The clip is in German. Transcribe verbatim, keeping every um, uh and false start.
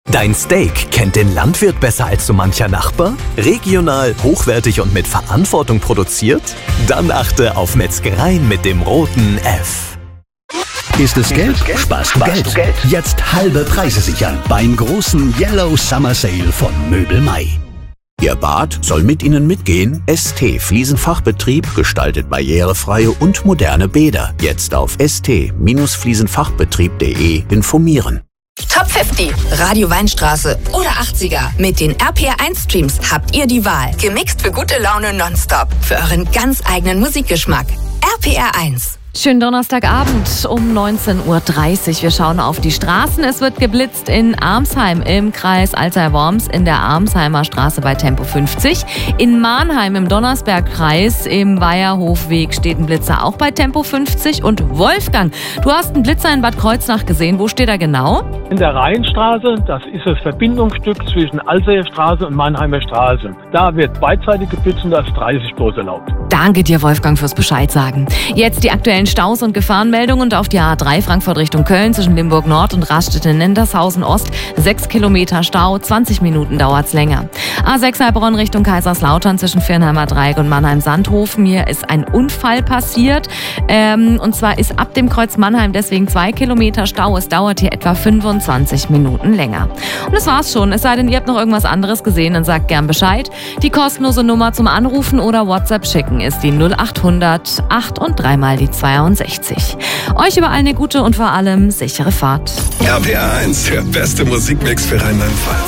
Dein Steak kennt den Landwirt besser als so mancher Nachbar? Regional, hochwertig und mit Verantwortung produziert? Dann achte auf Metzgereien mit dem roten F. Ist es Geld? Sparst du Geld. Jetzt halbe Preise sichern beim großen Yellow Summer Sale von Möbel Mai. Ihr Bad soll mit Ihnen mitgehen? S T Fliesenfachbetrieb gestaltet barrierefreie und moderne Bäder. Jetzt auf s t Fliesenfachbetrieb punkt de informieren. Top fünfzig, Radio Weinstraße oder achtziger. Mit den R P R eins Streams habt ihr die Wahl. Gemixt für gute Laune nonstop. Für euren ganz eigenen Musikgeschmack. R P R eins. Schönen Donnerstagabend um neunzehn Uhr dreißig. Wir schauen auf die Straßen. Es wird geblitzt in Armsheim im Kreis Alzey-Worms in der Armsheimer Straße bei Tempo fünfzig. In Mannheim im Donnersbergkreis im Weierhofweg steht ein Blitzer auch bei Tempo fünfzig. Und Wolfgang, du hast einen Blitzer in Bad Kreuznach gesehen. Wo steht er genau? In der Rheinstraße, das ist das Verbindungsstück zwischen Alzeyer Straße und Mannheimer Straße. Da wird beidseitig geblitzt und da ist dreißig bloß erlaubt. Danke dir, Wolfgang, fürs Bescheid sagen. Jetzt die aktuellen Staus und Gefahrenmeldungen und auf die A drei Frankfurt Richtung Köln zwischen Limburg Nord und Raststätte-Nendershausen Ost. Sechs Kilometer Stau, zwanzig Minuten dauert's länger. A sechs Heilbronn Richtung Kaiserslautern zwischen Viernheimer Dreieck und Mannheim-Sandhofen. Hier ist ein Unfall passiert. Ähm, und zwar ist ab dem Kreuz Mannheim deswegen zwei Kilometer Stau. Es dauert hier etwa fünfundzwanzig Minuten länger. Und das war's schon. Es sei denn, ihr habt noch irgendwas anderes gesehen, dann sagt gern Bescheid. Die kostenlose Nummer zum Anrufen oder WhatsApp schicken ist die null acht hundert acht und dreimal die zweiundsechzig. Euch überall eine gute und vor allem sichere Fahrt. R P R eins, der beste Musikmix für Rheinland-Pfalz.